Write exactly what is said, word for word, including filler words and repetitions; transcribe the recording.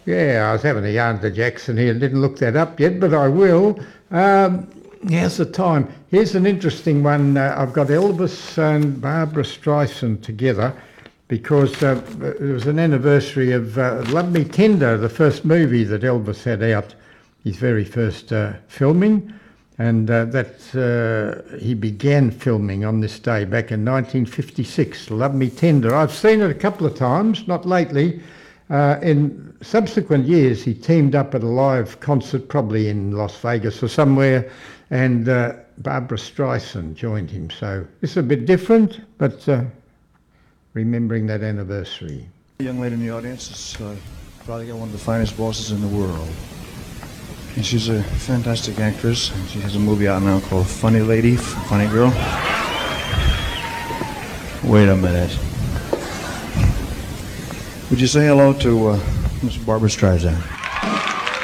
Yeah, I was having a yarn to Jackson here. Didn't look that up yet, but I will. Um, How's the time? Here's an interesting one. Uh, I've got Elvis and Barbara Streisand together because uh, it was an anniversary of uh, Love Me Tender, the first movie that Elvis had out, his very first uh, filming. And uh, that uh, he began filming on this day back in nineteen fifty-six, Love Me Tender. I've seen it a couple of times, not lately. Uh, in subsequent years, he teamed up at a live concert, probably in Las Vegas or somewhere, and uh, Barbara Streisand joined him. So it's a bit different, but uh, remembering that anniversary. The young lady in the audience is uh, probably got one of the finest voices in the world. And she's a fantastic actress. And she has a movie out now called Funny Lady, Funny Girl. Wait a minute. Would you say hello to uh, Miss Barbara Streisand?